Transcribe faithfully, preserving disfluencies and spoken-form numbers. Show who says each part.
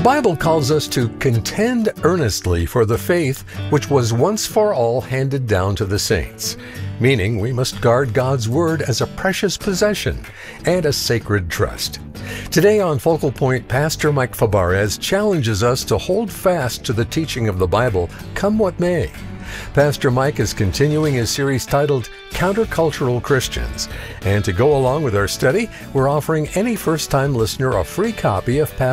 Speaker 1: Bible calls us to contend earnestly for the faith which was once for all handed down to the saints, meaning we must guard God's Word as a precious possession and a sacred trust. Today on Focal Point, Pastor Mike Fabarez challenges us to hold fast to the teaching of the Bible, come what may. Pastor Mike is continuing his series titled Countercultural Christians. And to go along with our study, we're offering any first-time listener a free copy of Pastor